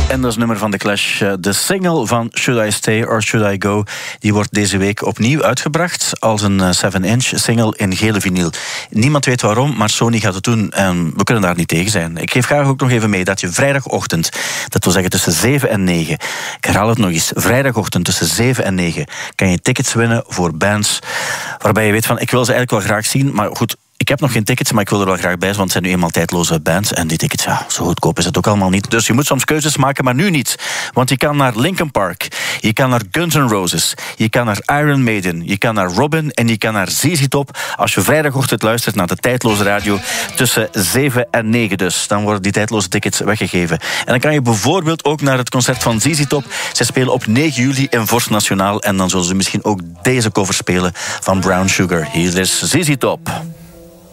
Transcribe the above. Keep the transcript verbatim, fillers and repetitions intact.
En dat is het nummer van The Clash. De single van Should I Stay or Should I Go, die wordt deze week opnieuw uitgebracht als een seven inch single in gele vinyl. Niemand weet waarom, maar Sony gaat het doen en we kunnen daar niet tegen zijn. Ik geef graag ook nog even mee dat je vrijdagochtend, dat wil zeggen tussen zeven en negen, ik herhaal het nog eens, vrijdagochtend tussen zeven en negen kan je tickets winnen voor bands waarbij je weet van, ik wil ze eigenlijk wel graag zien, maar goed, ik heb nog geen tickets, maar ik wil er wel graag bij zijn, want het zijn nu eenmaal tijdloze bands. En die tickets, ja, zo goedkoop is het ook allemaal niet. Dus je moet soms keuzes maken, maar nu niet. Want je kan naar Linkin Park, je kan naar Guns N' Roses, je kan naar Iron Maiden, je kan naar Robin en je kan naar Z Z Top. Als je vrijdagochtend luistert naar de tijdloze radio tussen zeven en negen dus. Dan worden die tijdloze tickets weggegeven. En dan kan je bijvoorbeeld ook naar het concert van Z Z Top. Zij spelen op negen juli in Vorst Nationaal. En dan zullen ze misschien ook deze cover spelen van Brown Sugar. Hier is Z Z Top.